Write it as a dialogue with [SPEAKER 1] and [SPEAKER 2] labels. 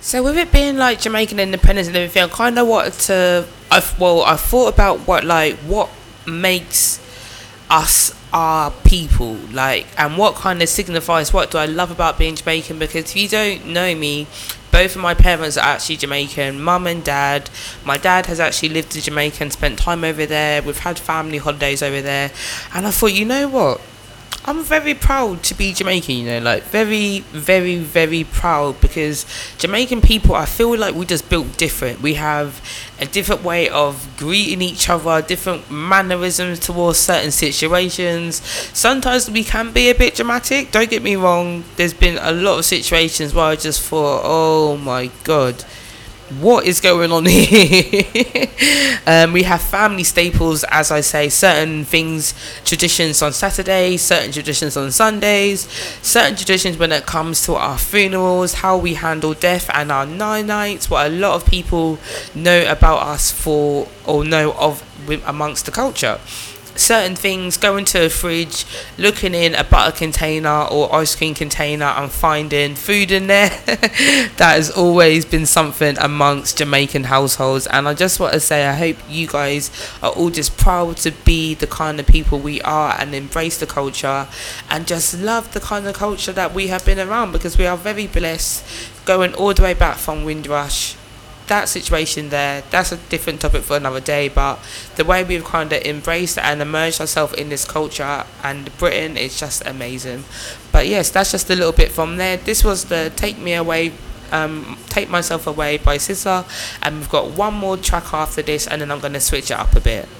[SPEAKER 1] So with it being like Jamaican independence and everything, I kind of wanted to. I thought about what makes us our people, like, and what kind of signifies what do I love about being Jamaican. Because if you don't know me, both of my parents are actually Jamaican, mum and dad. My dad has actually lived in Jamaica and spent time over there. We've had family holidays over there, and I thought, you know what, I'm very proud to be Jamaican, like very, very, very proud, because Jamaican people, I feel like we just built different. We have a different way of greeting each other, different mannerisms towards certain situations. Sometimes we can be a bit dramatic, don't get me wrong. There's been a lot of situations where I just thought, oh my God, what is going on here? We have family staples, as I say, certain things, traditions on Saturdays, certain traditions on Sundays, certain traditions when it comes to our funerals, how we handle death, and our nine nights, what a lot of people know about us for or know of amongst the culture. Certain things, going to a fridge, looking in a butter container or ice cream container and finding food in there. That has always been something amongst Jamaican households, and I just want to say I hope you guys are all just proud to be the kind of people we are and embrace the culture and just love the kind of culture that we have been around, because we are very blessed, going all the way back from Windrush. That situation there, that's a different topic for another day, but the way we've kind of embraced and immersed ourselves in this culture and Britain is just amazing. But yes, that's just a little bit from there. This was the Take Myself Away by SZA, and we've got one more track after this, and then I'm going to switch it up a bit.